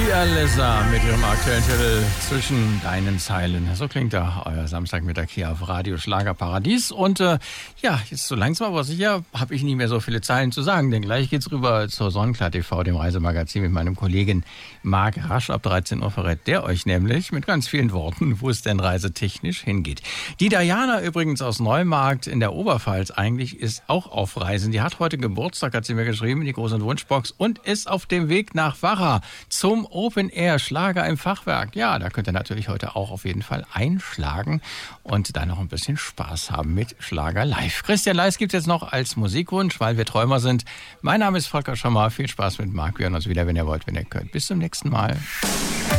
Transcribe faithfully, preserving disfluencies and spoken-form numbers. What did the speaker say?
Alessa mit ihrem aktuellen Titel Zwischen deinen Zeilen. So klingt da euer Samstagmittag hier auf Radio Schlagerparadies. Und äh, ja, jetzt so langsam aber sicher habe ich nicht mehr so viele Zeilen zu sagen, denn gleich geht's rüber zur Sonnenklar T V, dem Reisemagazin mit meinem Kollegen Marc Rasch. Ab dreizehn Uhr verrät der euch nämlich mit ganz vielen Worten, wo es denn reisetechnisch hingeht. Die Diana übrigens aus Neumarkt in der Oberpfalz eigentlich ist auch auf Reisen. Die hat heute Geburtstag, hat sie mir geschrieben, die große Wunschbox, und ist auf dem Weg nach Warra zum Open Air Schlager im Fachwerk. Ja, da könnt ihr natürlich heute auch auf jeden Fall einschlagen und da noch ein bisschen Spaß haben mit Schlager live. Christian Leis gibt es jetzt noch als Musikwunsch, weil wir Träumer sind. Mein Name ist Volker Schommer. Viel Spaß mit Marc. Wir hören uns wieder, wenn ihr wollt, wenn ihr könnt. Bis zum nächsten Mal.